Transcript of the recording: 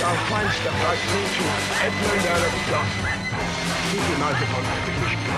our fine stuff like nature, Edmund Alec Dawson. Keep your eyes upon that.